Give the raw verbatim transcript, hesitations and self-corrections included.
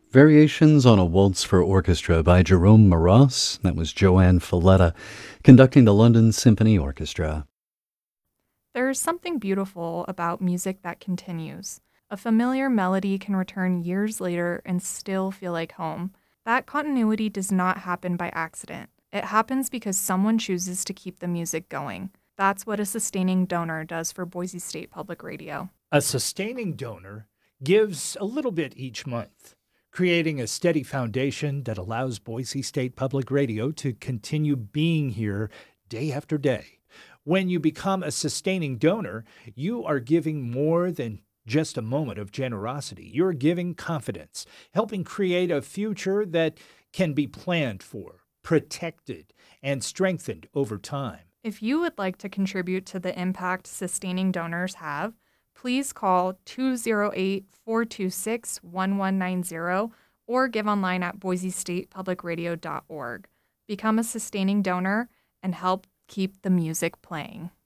Variations on a Waltz for Orchestra by Jerome Maras. That was Joanne Falletta conducting the London Symphony Orchestra. There's something beautiful about music that continues. A familiar melody can return years later and still feel like home. That continuity does not happen by accident. It happens because someone chooses to keep the music going. That's what a sustaining donor does for Boise State Public Radio. A sustaining donor gives a little bit each month, creating a steady foundation that allows Boise State Public Radio to continue being here day after day. When you become a sustaining donor, you are giving more than just a moment of generosity. You're giving confidence, helping create a future that can be planned for, protected, and strengthened over time. If you would like to contribute to the impact sustaining donors have, please call two oh eight, four two six, one one nine zero or give online at boise state public radio dot org. Become a sustaining donor and help keep the music playing.